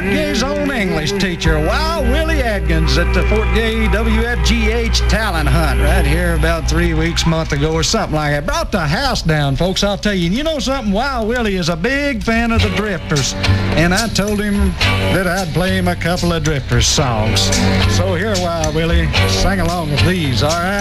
Fort Gay's own English teacher, Wild Willie Adkins, at the Fort Gay WFGH talent hunt right here about 3 weeks, month ago or something like that. Brought the house down, folks, I'll tell you. And you know something? Wild Willie is a big fan of the Drifters, and I told him that I'd play him a couple of Drifters songs. So here, Wild Willie, sing along with these, all right?